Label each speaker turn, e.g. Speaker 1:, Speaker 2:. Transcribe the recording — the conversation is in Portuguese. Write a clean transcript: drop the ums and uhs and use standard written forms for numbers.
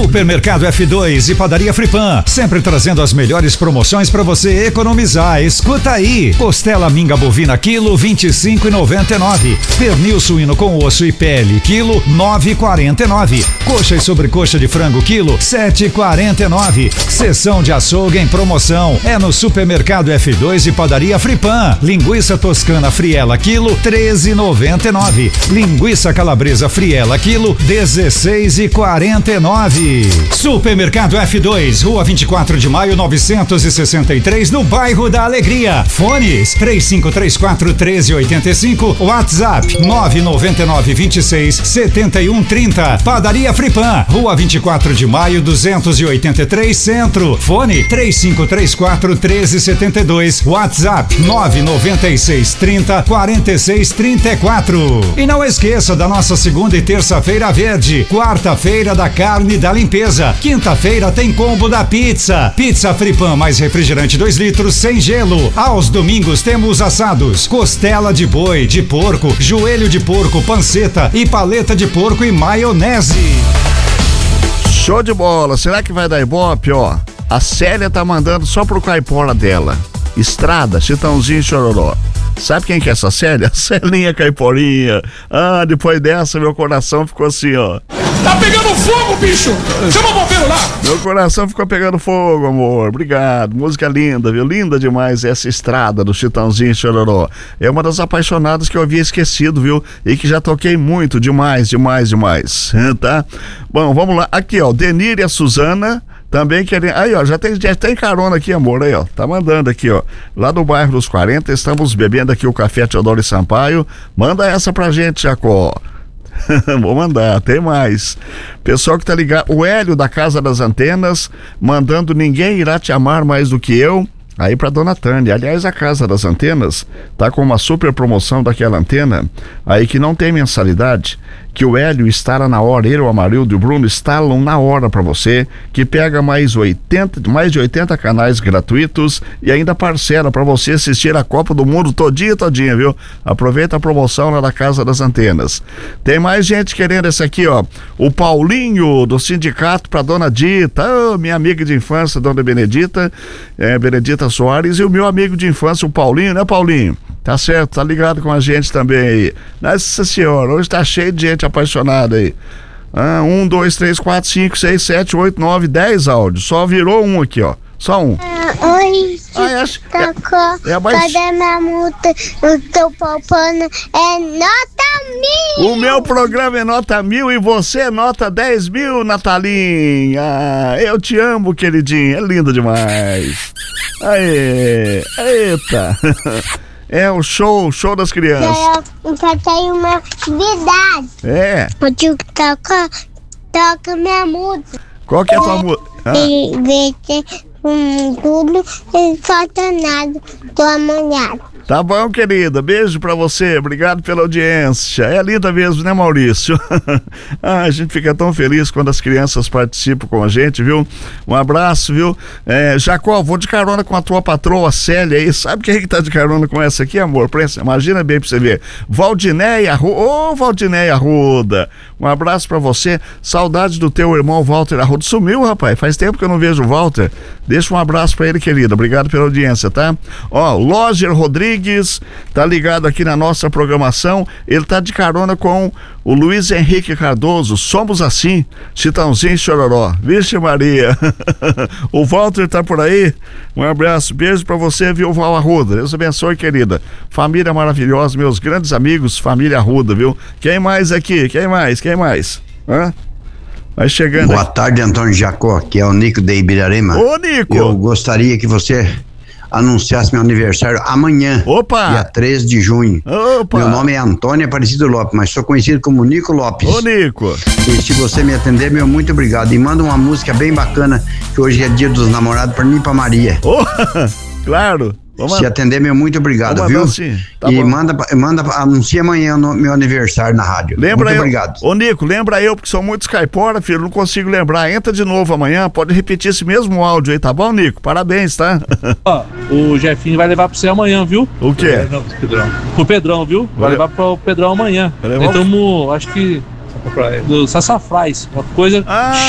Speaker 1: Supermercado F2 e Padaria Fripan, sempre trazendo as melhores promoções para você economizar. Escuta aí: costela minga bovina quilo 25,99, pernil suíno com osso e pele quilo 9,49, coxa e sobrecoxa de frango quilo 7,49. Seção de açougue em promoção é no Supermercado F2 e Padaria Fripan. Linguiça toscana friela quilo 13,99, linguiça calabresa friela quilo 16,49. Supermercado F2, Rua 24 de Maio 963, no bairro da Alegria. Fones 3534-1385, WhatsApp 999267130. Padaria Fripan, Rua 24 de Maio 283, Centro. Fone 3534-1372, WhatsApp 99630-4634. E não esqueça da nossa segunda e terça-feira verde, quarta-feira da carne e da limpeza, quinta-feira tem combo da pizza. Pizza Fripan mais refrigerante 2 litros sem gelo. Aos domingos temos assados, costela de boi, de porco, joelho de porco, panceta e paleta de porco e maionese.
Speaker 2: Show de bola. Será que vai dar ibope, ó? A Célia tá mandando só pro caipora dela. Estrada, Chitãozinho Chororó. Sabe quem que é essa Célia? Celinha Caiporinha. Ah, depois dessa meu coração ficou assim, ó.
Speaker 3: Tá pegando fogo, bicho! Chama o bombeiro lá!
Speaker 2: Meu coração ficou pegando fogo, amor. Obrigado. Música linda, viu? Linda demais essa Estrada do Chitãozinho Chororó. É uma das apaixonadas que eu havia esquecido, viu? E que já toquei muito, demais. Tá? Bom, vamos lá. Aqui, ó, Denir e a Suzana também querem. Aí, ó, já tem carona aqui, amor. Aí, ó, tá mandando aqui, ó. Lá do bairro dos 40, estamos bebendo aqui o café Teodoro e Sampaio. Manda essa pra gente, Jacó. Vou mandar, tem mais. Pessoal que tá ligado, o Hélio da Casa das Antenas, mandando Ninguém Irá Te Amar Mais Do Que Eu. Aí pra dona Tânia. Aliás, a Casa das Antenas tá com uma super promoção daquela antena aí que não tem mensalidade, que o Hélio instala na hora, ele, o Amarildo e o Bruno instalam na hora pra você, que pega mais de 80 canais gratuitos e ainda parcela pra você assistir a Copa do Mundo todinha, viu? Aproveita a promoção lá da Casa das Antenas. Tem mais gente querendo esse aqui, ó. O Paulinho do sindicato pra dona Dita, minha amiga de infância, dona Benedita Soares, e o meu amigo de infância, o Paulinho, né, Paulinho? Tá certo, tá ligado com a gente também aí. Nossa senhora, hoje tá cheio de gente apaixonada aí. 1, 2, 3, 4, 5, 6, 7, 8, 9, 10 áudios. Só virou um aqui, ó. Só um.
Speaker 4: Oi, cadê minha multa? Eu tô poupando, é nota 1000.
Speaker 2: O meu programa é nota 1000 e você é nota 10.000, Natalinha. Eu te amo, queridinha, é linda demais. Aê, eita. É o show das crianças.
Speaker 4: Eu tenho uma atividade.
Speaker 2: É.
Speaker 4: O tio toca minha música.
Speaker 2: Qual que é a tua música?
Speaker 4: Tudo e falta nada. Tô amanhado.
Speaker 2: Tá bom, querida. Beijo pra você. Obrigado pela audiência. É linda mesmo, né, Maurício? A gente fica tão feliz quando as crianças participam com a gente, viu? Um abraço, viu? Jacó, vou de carona com a tua patroa Célia aí. Sabe quem é que tá de carona com essa aqui, amor? Imagina bem pra você ver. Valdinéia Arruda. Um abraço pra você. Saudade do teu irmão Walter Arruda. Sumiu, rapaz. Faz tempo que eu não vejo o Walter. Deixa um abraço pra ele, querida. Obrigado pela audiência, tá? Ó, Loger Rodrigues tá ligado aqui na nossa programação. Ele tá de carona com o Luiz Henrique Cardoso. Somos assim, Chitãozinho e Chororó. Vixe Maria. O Walter tá por aí. Um abraço, beijo pra você, viu, Val Arruda. Deus abençoe, querida. Família maravilhosa, meus grandes amigos, família Arruda, viu? Quem mais aqui? Quem mais? Vai chegando.
Speaker 5: Boa tarde, Antônio Jacó, que é o Nico de Ibirarema.
Speaker 2: Ô, Nico!
Speaker 5: Eu gostaria que você anunciasse meu aniversário amanhã.
Speaker 2: Opa!
Speaker 5: Dia 13 de junho.
Speaker 2: Opa!
Speaker 5: Meu nome é Antônio Aparecido Lopes, mas sou conhecido como Nico Lopes.
Speaker 2: Ô, Nico!
Speaker 5: E se você me atender, meu muito obrigado. E manda uma música bem bacana, que hoje é dia dos namorados, pra mim e pra Maria.
Speaker 2: Oh, claro!
Speaker 5: Se atender, meu muito obrigado, viu?
Speaker 2: Tá
Speaker 5: e
Speaker 2: bom.
Speaker 5: anuncia amanhã no meu aniversário na rádio.
Speaker 2: Lembra
Speaker 5: muito
Speaker 2: eu,
Speaker 5: obrigado.
Speaker 2: Ô, Nico, lembra eu, porque são muitos caipora, filho, não consigo lembrar. Entra de novo amanhã, pode repetir esse mesmo áudio aí, tá bom, Nico? Parabéns, tá?
Speaker 6: Ó, o Jefinho vai levar pra você amanhã, viu?
Speaker 2: O quê?
Speaker 6: Pro Pedrão, viu? Vai levar pro Pedrão amanhã. Então, acho que do Sassafrás, uma coisa